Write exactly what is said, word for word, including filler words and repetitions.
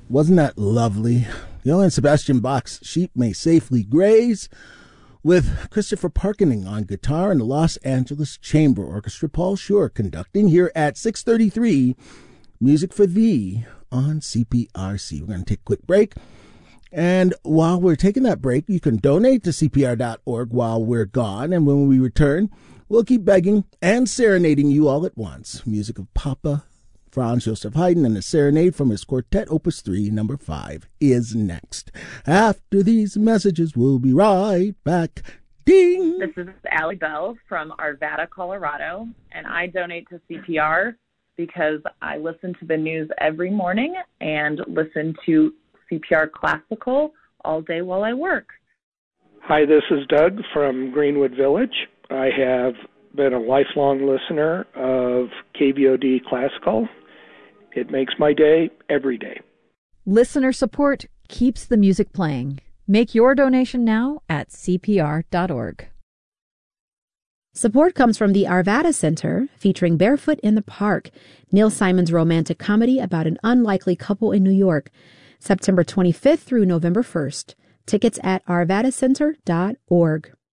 Wasn't that lovely? Johann Sebastian Bach's Sheep May Safely Graze, with Christopher Parkening on guitar and the Los Angeles Chamber Orchestra. Paul Shore conducting here at six thirty-three, Music for Thee on C P R C. We're going to take a quick break. And while we're taking that break, you can donate to C P R dot org while we're gone. And when we return, we'll keep begging and serenading you all at once. Music of Papa Franz Joseph Haydn and a serenade from his quartet, Opus three, number five, is next. After these messages, we'll be right back. Ding! This is Allie Bell from Arvada, Colorado, and I donate to C P R because I listen to the news every morning and listen to C P R Classical all day while I work. Hi, this is Doug from Greenwood Village. I have been a lifelong listener of K V O D Classical. It makes my day every day. Listener support keeps the music playing. Make your donation now at C P R dot org. Support comes from the Arvada Center, featuring Barefoot in the Park, Neil Simon's romantic comedy about an unlikely couple in New York. September twenty-fifth through November first. Tickets at arvada center dot org.